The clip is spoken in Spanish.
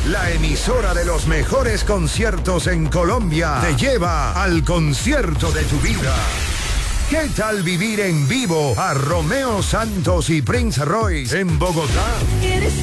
la emisora de los mejores conciertos en Colombia, te lleva al concierto de tu vida. ¿Qué tal vivir en vivo a Romeo Santos y Prince Royce en Bogotá? Eres